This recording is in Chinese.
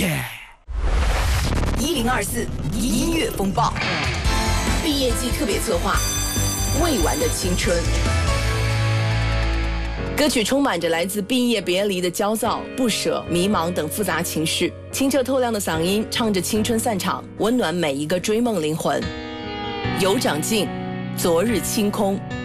耶 ！1024音乐风暴，毕业季特别策划，未完的青春。歌曲充满着来自毕业别离的焦躁、不舍、迷茫等复杂情绪，清澈透亮的嗓音唱着青春散场，温暖每一个追梦灵魂。有长进，昨日清空。